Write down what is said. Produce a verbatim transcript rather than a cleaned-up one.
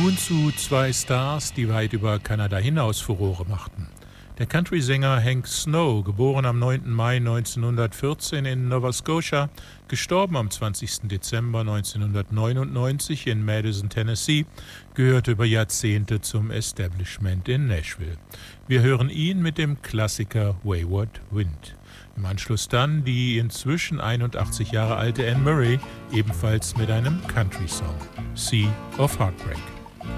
Nun zu zwei Stars, die weit über Kanada hinaus Furore machten. Der Country-Sänger Hank Snow, geboren am neunten Mai neunzehnhundertvierzehn in Nova Scotia, gestorben am zwanzigsten Dezember neunzehnhundertneunundneunzig in Madison, Tennessee, gehörte über Jahrzehnte zum Establishment in Nashville. Wir hören ihn mit dem Klassiker Wayward Wind. Im Anschluss dann die inzwischen einundachtzig Jahre alte Anne Murray, ebenfalls mit einem Country-Song, Sea of Heartbreak.